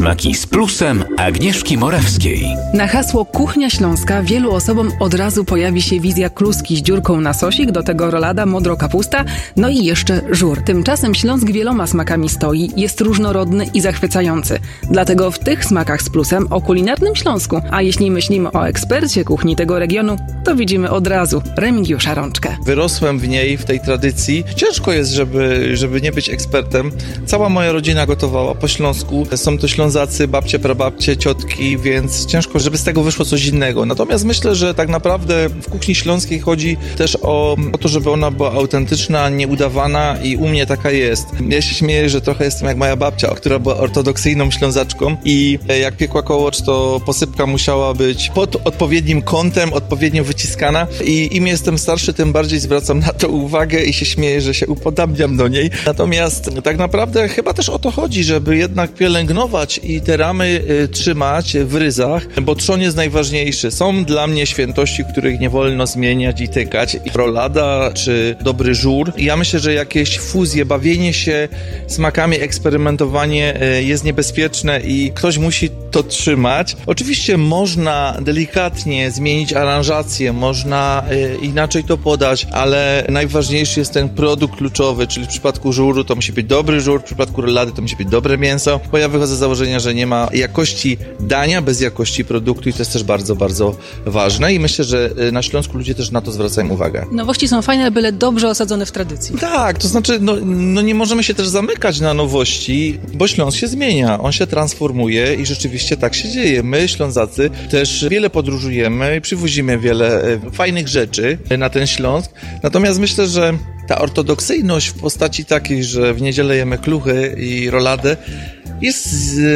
Smaki z plusem Agnieszki Morawskiej. Na hasło Kuchnia Śląska wielu osobom od razu pojawi się wizja kluski z dziurką na sosik, do tego rolada, modro kapusta, no i jeszcze żur. Tymczasem Śląsk wieloma smakami stoi, jest różnorodny i zachwycający. Dlatego w tych smakach z plusem o kulinarnym Śląsku, a jeśli myślimy o ekspercie kuchni tego regionu, to widzimy od razu Remigiusza Rączkę. Wyrosłem w niej, w tej tradycji. Ciężko jest, żeby nie być ekspertem. Cała moja rodzina gotowała po śląsku. Są to Ślązacy, babcie, prababcie, ciotki, więc ciężko, żeby z tego wyszło coś innego. Natomiast myślę, że tak naprawdę w kuchni śląskiej chodzi też o to, żeby ona była autentyczna, nieudawana i u mnie taka jest. Ja się śmieję, że trochę jestem jak moja babcia, która była ortodoksyjną Ślązaczką i jak piekła kołocz, to posypka musiała być pod odpowiednim kątem, odpowiednio wyciskana i im jestem starszy, tym bardziej zwracam na to uwagę i się śmieję, że się upodabniam do niej. Natomiast tak naprawdę chyba też o to chodzi, żeby jednak pielęgnować i te ramy trzymać w ryzach, bo trzon jest najważniejszy. Są dla mnie świętości, których nie wolno zmieniać i tykać. Rolada czy dobry żur. Ja myślę, że jakieś fuzje, bawienie się smakami, eksperymentowanie jest niebezpieczne i ktoś musi to trzymać. Oczywiście można delikatnie zmienić aranżację, można inaczej to podać, ale najważniejszy jest ten produkt kluczowy, czyli w przypadku żuru to musi być dobry żur, w przypadku rolady to musi być dobre mięso, bo ja wychodzę z założenia, że nie ma jakości dania bez jakości produktu i to jest też bardzo, bardzo ważne i myślę, że na Śląsku ludzie też na to zwracają uwagę. Nowości są fajne, byle dobrze osadzone w tradycji. Tak, to znaczy no nie możemy się też zamykać na nowości, bo Śląsk się zmienia, on się transformuje i rzeczywiście tak się dzieje. My, Ślązacy, też wiele podróżujemy i przywozimy wiele fajnych rzeczy na ten Śląsk, natomiast myślę, że ta ortodoksyjność w postaci takiej, że w niedzielę jemy kluchy i roladę, jest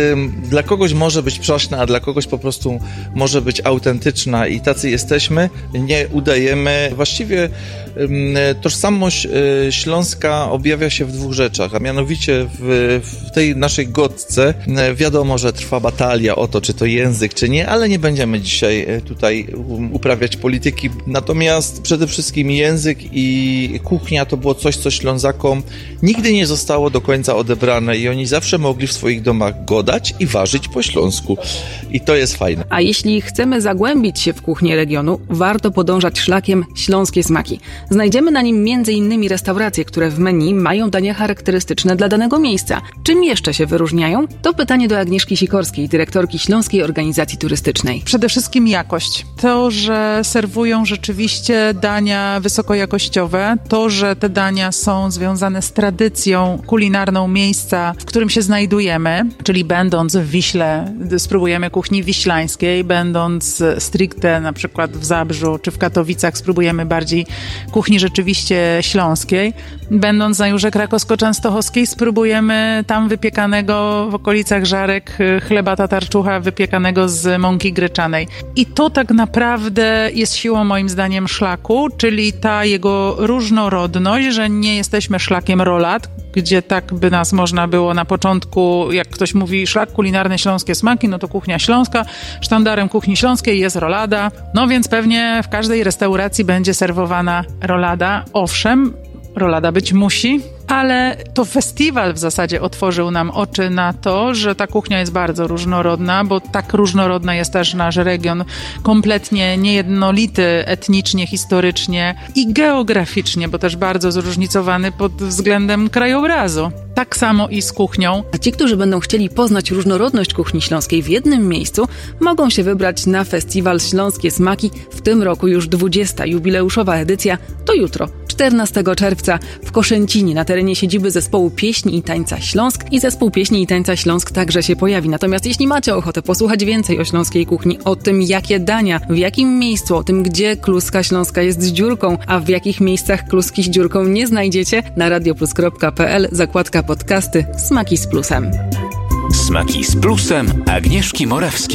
dla kogoś może być przaśna, a dla kogoś po prostu może być autentyczna i tacy jesteśmy, nie udajemy. Właściwie tożsamość śląska objawia się w dwóch rzeczach, a mianowicie w tej naszej gotce wiadomo, że trwa batalia o to, czy to język, czy nie, ale nie będziemy dzisiaj tutaj uprawiać polityki. Natomiast przede wszystkim język i kuchnia to było coś, co Ślązakom nigdy nie zostało do końca odebrane i oni zawsze mogli w swoich domach godać i ważyć po śląsku. I to jest fajne. A jeśli chcemy zagłębić się w kuchnię regionu, warto podążać szlakiem Śląskie Smaki. Znajdziemy na nim m.in. restauracje, które w menu mają dania charakterystyczne dla danego miejsca. Czym jeszcze się wyróżniają? To pytanie do Agnieszki Sikorskiej, dyrektorki Śląskiej Organizacji Turystycznej. Przede wszystkim jakość. To, że serwują rzeczywiście dania wysokojakościowe, to, że te dania są związane z tradycją kulinarną miejsca, w którym się znajdujemy, czyli będąc w Wiśle, spróbujemy kuchni wiślańskiej, będąc stricte na przykład w Zabrzu czy w Katowicach, spróbujemy bardziej kuchni rzeczywiście śląskiej. Będąc na Jurze Krakowsko-Częstochowskiej, spróbujemy tam wypiekanego w okolicach Żarek chleba tatarczucha wypiekanego z mąki gryczanej. I to tak naprawdę jest siłą moim zdaniem szlaku, czyli ta jego różnorodność, że nie jesteśmy szlakiem rolad, gdzie tak by nas można było na początku, jak ktoś mówi szlak kulinarny Śląskie Smaki, no to kuchnia śląska, sztandarem kuchni śląskiej jest rolada, no więc pewnie w każdej restauracji będzie serwowana rolada. Owszem, rolada być musi, ale to festiwal w zasadzie otworzył nam oczy na to, że ta kuchnia jest bardzo różnorodna, bo tak różnorodny jest też nasz region, kompletnie niejednolity etnicznie, historycznie i geograficznie, bo też bardzo zróżnicowany pod względem krajobrazu. Tak samo i z kuchnią. A ci, którzy będą chcieli poznać różnorodność kuchni śląskiej w jednym miejscu, mogą się wybrać na festiwal Śląskie Smaki. W tym roku już 20. jubileuszowa edycja, to jutro, 14 czerwca w Koszęcinie na terenie siedziby Zespołu Pieśni i Tańca Śląsk i Zespół Pieśni i Tańca Śląsk także się pojawi. Natomiast jeśli macie ochotę posłuchać więcej o śląskiej kuchni, o tym jakie dania, w jakim miejscu, o tym gdzie kluska śląska jest z dziurką, a w jakich miejscach kluski z dziurką nie znajdziecie, na radioplus.pl zakładka podcasty Smaki z Plusem. Smaki z Plusem Agnieszki Morawskiej.